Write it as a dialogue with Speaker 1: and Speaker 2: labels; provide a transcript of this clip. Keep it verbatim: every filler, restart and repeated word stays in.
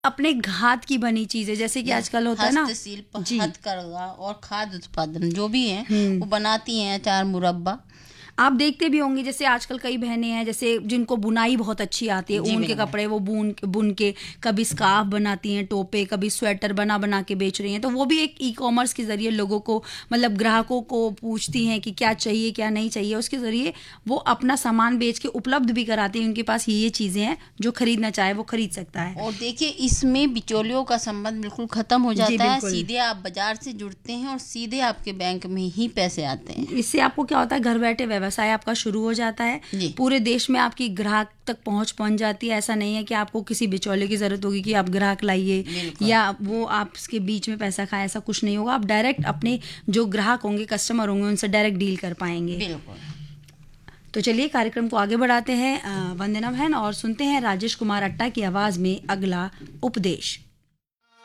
Speaker 1: अपने हाथ की बनी चीजें, जैसे कि आजकल होता है ना,
Speaker 2: हस्तशिल्प, हथकरघा और खाद्य उत्पादन जो भी है वो बनाती हैं। अचार, मुरब्बा
Speaker 1: आप देखते भी होंगे, जैसे आजकल कई बहनें हैं जैसे जिनको बुनाई बहुत अच्छी आती है, ऊन के कपड़े वो बुन बुन के कभी स्कार्फ बनाती हैं, टोपे, कभी स्वेटर बना बना के बेच रही हैं। तो वो भी एक ई कॉमर्स के जरिए लोगों को, मतलब ग्राहकों को पूछती हैं कि क्या चाहिए क्या नहीं चाहिए, उसके जरिए वो अपना सामान बेच के उपलब्ध भी कराती हैं। उनके पास ये ये चीजें हैं, जो खरीदना चाहे वो खरीद सकता है।
Speaker 2: और देखिए इसमें बिचौलियों का संबंध बिल्कुल खत्म हो जाता है। सीधे आप बाजार से जुड़ते हैं और सीधे आपके बैंक में ही पैसे आते हैं।
Speaker 1: इससे आपको क्या होता है, घर बैठे व्यवसाय आपका शुरू हो जाता है। पूरे देश में आपकी ग्राहक तक पहुंच पहुंच जाती है। ऐसा नहीं है कि आपको किसी बिचौले की जरूरत होगी कि आप ग्राहक लाइए या वो आपके बीच में पैसा खाए, ऐसा कुछ नहीं होगा। आप डायरेक्ट अपने जो ग्राहक होंगे, कस्टमर होंगे, उनसे डायरेक्ट डील कर पाएंगे।
Speaker 2: बिल्कुल।
Speaker 1: तो चलिए कार्यक्रम को आगे बढ़ाते हैं वंदना बहन, और सुनते हैं राजेश कुमार अट्टा की आवाज में अगला उपदेश।